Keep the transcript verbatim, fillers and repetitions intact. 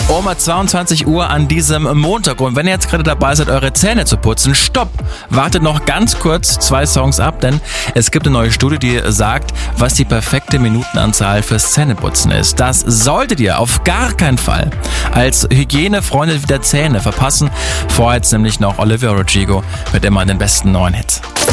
Um zweiundzwanzig Uhr an diesem Montag. Und wenn ihr jetzt gerade dabei seid, eure Zähne zu putzen, stopp! Wartet noch ganz kurz zwei Songs ab, denn es gibt eine neue Studie, die sagt, was die perfekte Minutenanzahl fürs Zähneputzen ist. Das solltet ihr auf gar keinen Fall als Hygienefreunde der Zähne verpassen. Vorher jetzt nämlich noch Olivia Rodrigo mit immer den besten neuen Hits.